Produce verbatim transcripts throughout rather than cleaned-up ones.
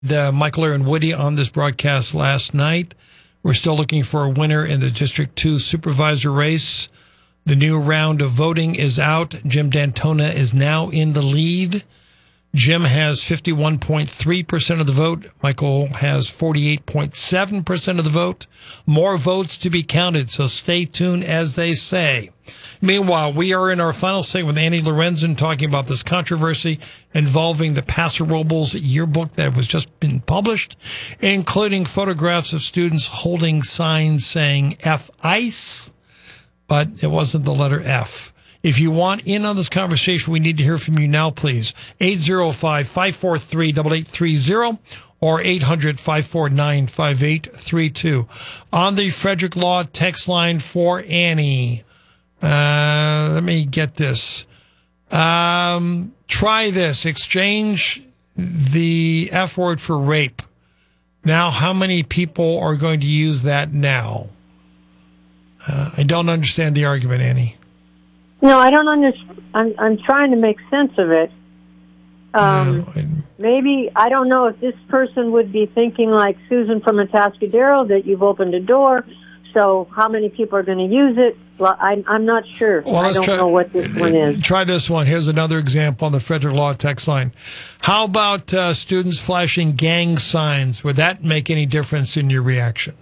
Uh, Michael Aaron Woody on this broadcast last night. We're still looking for a winner in the District two supervisor race. The new round of voting is out. Jim D'Antona is now in the lead. Jim has fifty-one point three percent of the vote. Michael has forty-eight point seven percent of the vote. More votes to be counted, so stay tuned, as they say. Meanwhile, we are in our final segment with Annie Lorenzen talking about this controversy involving the Paso Robles yearbook that was just been published, including photographs of students holding signs saying F ICE, but it wasn't the letter F. If you want in on this conversation, we need to hear from you now, please. eight oh five, five four three, eight eight three oh or eight hundred, five four nine, five eight three two. On the Frederick Law text line for Annie. Uh, let me get this. Um, try this. Exchange the F word for rape. Now, how many people are going to use that now? Uh, I don't understand the argument, Annie. No, I don't understand. I'm, I'm trying to make sense of it. Um, no, I, maybe, I don't know if this person would be thinking like Susan from Atascadero, that you've opened a door. So how many people are going to use it? Well, I, I'm not sure. Well, I don't try, know what this one is. Try this one. Here's another example on the Frederick Law text line. How about uh, students flashing gang signs? Would that make any difference in your reaction?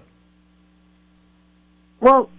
Well,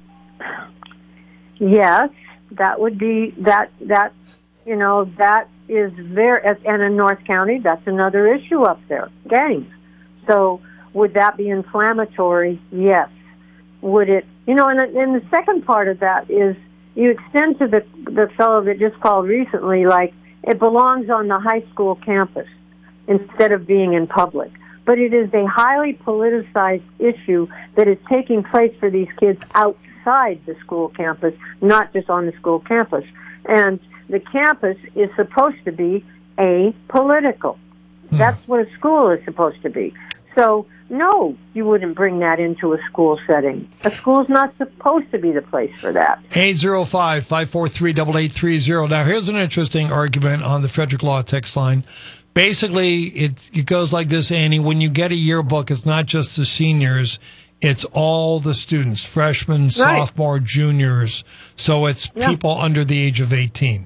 yes, that would be, that, that you know, that is very, and in North County, that's another issue up there, gangs. So would that be inflammatory? Yes. Would it, you know, and, and the second part of that is you extend to the the fellow that just called recently, like it belongs on the high school campus instead of being in public. But it is a highly politicized issue that is taking place for these kids outside the school campus, not just on the school campus. And the campus is supposed to be apolitical. That's what a school is supposed to be. So, no, you wouldn't bring that into a school setting. A school's not supposed to be the place for that. eight oh five, five four three, eight eight three oh. Now, here's an interesting argument on the Frederick Law text line. Basically, it, it goes like this, Annie. When you get a yearbook, it's not just the seniors. It's all the students, freshmen, right, sophomore, juniors. So it's yeah. people under the age of eighteen.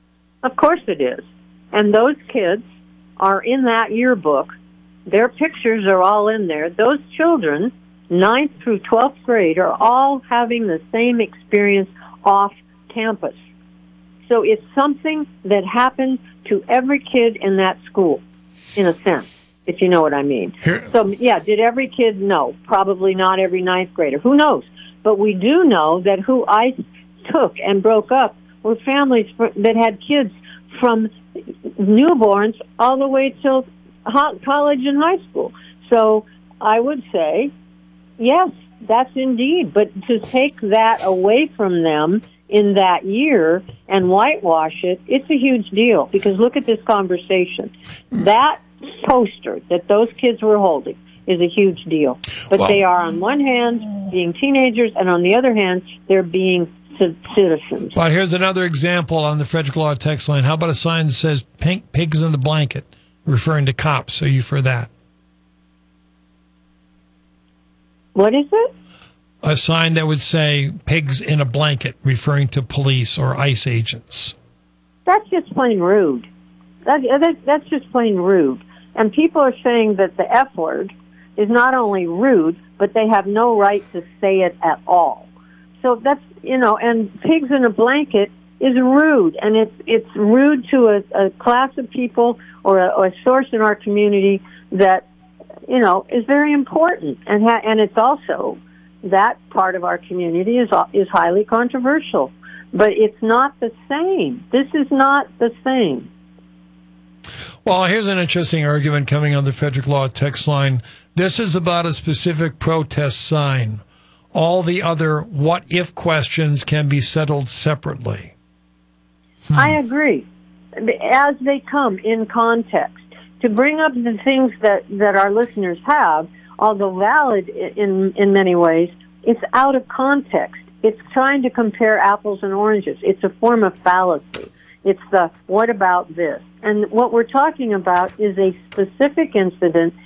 Of course it is. And those kids are in that yearbook. Their pictures are all in there. Those children, ninth through twelfth grade, are all having the same experience off campus. So it's something that happened to every kid in that school, in a sense, if you know what I mean. Here. So, yeah, did every kid? No. Probably not every ninth grader. Who knows? But we do know that who ICE took and broke up were families that had kids from newborns all the way till college and high school. So I would say, yes, that's indeed. But to take that away from them in that year and whitewash it, it's a huge deal. Because look at this conversation. That poster that those kids were holding is a huge deal. But well, they are, on one hand, being teenagers, and on the other hand, they're being citizens. Well, here's another example on the Frederick Law text line. How about a sign that says "Pink pigs in the blanket," referring to cops? So you for that? What is it? A sign that would say "pigs in a blanket," referring to police or ICE agents. That's just plain rude. That, that that's just plain rude. And people are saying that the F word is not only rude, but they have no right to say it at all. So that's, you know, and pigs in a blanket is rude, and it's it's rude to a, a class of people or a, or a source in our community that, you know, is very important, and ha- and it's also that part of our community is is highly controversial, but it's not the same. This is not the same. Well, here's an interesting argument coming on the Frederick Law text line. This is about a specific protest sign. All the other what-if questions can be settled separately. Hmm. I agree. As they come in context. To bring up the things that, that our listeners have, although valid in, in many ways, it's out of context. It's trying to compare apples and oranges. It's a form of fallacy. It's the, what about this? And what we're talking about is a specific incident